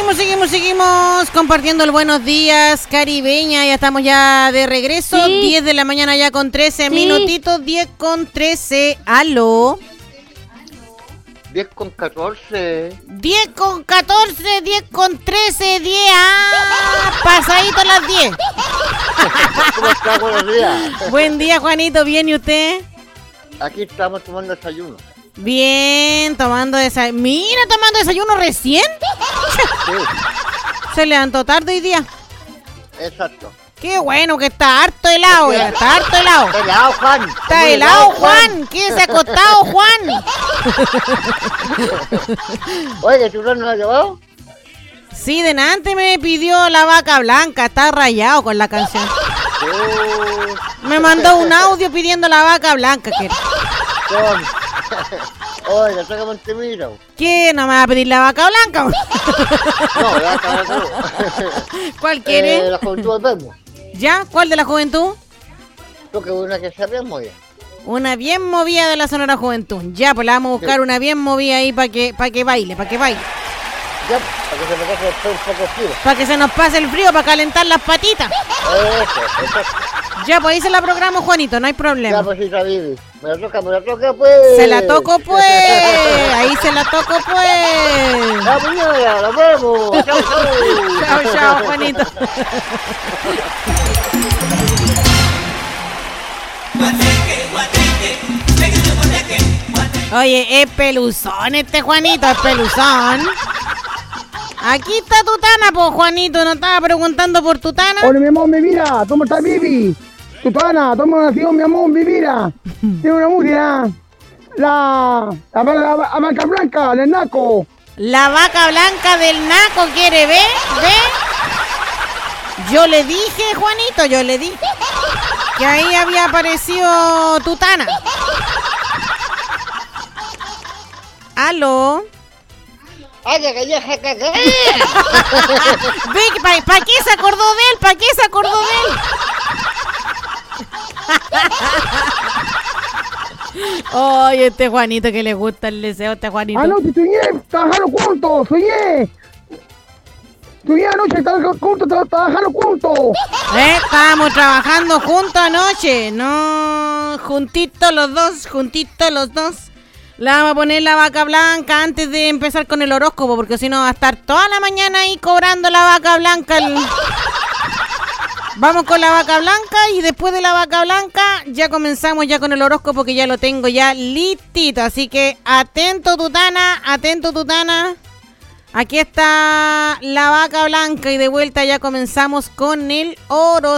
Seguimos compartiendo el buenos días, caribeña. Ya estamos ya de regreso. Sí. 10 de la mañana ya con 13 minutitos. 10 con 13. Aló. 10 con 14. 10 con 14, 10 con 13, 10. Pasadito las 10. ¿Cómo está? Buenos días. Buen día, Juanito. ¿Bien y usted? Aquí estamos tomando desayuno. Bien, tomando desayuno. Mira, tomando desayuno recién. Sí. Se levantó tarde hoy día. Exacto. Qué bueno que está harto helado, ya. Está harto helado. Está helado, Juan. Está helado, Juan. ¿Quién se ha acostado, Juan? Oye, ¿tú no lo has llevado? Sí, delante me pidió la vaca blanca. Está rayado con la canción. Me mandó un audio pidiendo la vaca blanca. Oye, saca Montemiro. ¿Qué? ¿No me va a pedir la vaca blanca? No, la vaca blanca no. ¿Cuál quiere? La juventud del Verbo. ¿Ya? ¿Cuál de la juventud? Creo que una que sea bien movida. Una bien movida de la Sonora Juventud. Ya, pues la vamos a buscar una bien movida ahí para que baile, para que baile. Ya, para que se me pase un poco frío. Para que se nos pase el frío, para calentar las patitas. Eso. Ya, pues ahí se la programo, Juanito, no hay problema. Ya, pues sí, David. Me la toca, pues. Se la toco, pues. Ahí se la toco, pues. Ya, mañana, nos vemos. Chao. Chao, Juanito. Oye, es peluzón este Juanito, es peluzón. Aquí está Tutana, pues Juanito, ¿no estaba preguntando por Tutana? Hola, mi amor, mi vida, ¿cómo está Vivi? Tutana, ¿cómo nació mi amor, mi vida? Tiene una música, la vaca blanca del Naco. La vaca blanca del Naco quiere ver, Yo le dije, Juanito, que ahí había aparecido Tutana. ¿Aló? ¡Ay, que yo se cagué! Ve, ¿para qué se acordó de él? Oye, este Juanito que le gusta el deseo, este Juanito. Anoche soñé, trabajando juntos, soñé anoche, trabajando juntos. Estábamos trabajando juntos anoche, no, juntitos los dos. Le vamos a poner la vaca blanca antes de empezar con el horóscopo, porque si no va a estar toda la mañana ahí cobrando la vaca blanca. Vamos con la vaca blanca y después de la vaca blanca ya comenzamos ya con el horóscopo, que ya lo tengo ya listito. Así que atento Tutana. Aquí está la vaca blanca y de vuelta ya comenzamos con el horóscopo.